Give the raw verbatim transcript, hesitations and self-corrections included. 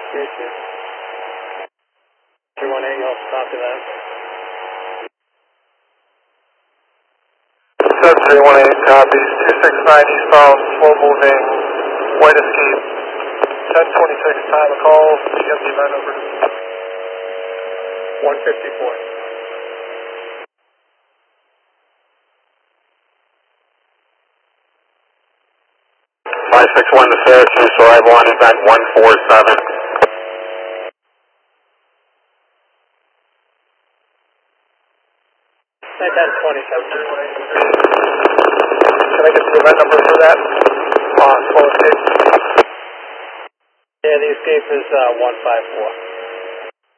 three one eight, you'll copy that. seven three one eight copies, two six nine eastbound, slow moving, white escape, ten twenty-six time of call, G M D event over. one fifty-four. five six one to Syracuse, arrival on event one four seven. ten twenty-seven. Can I get the event number for that? Uh, slow escape. Yeah, the escape is uh, one five four.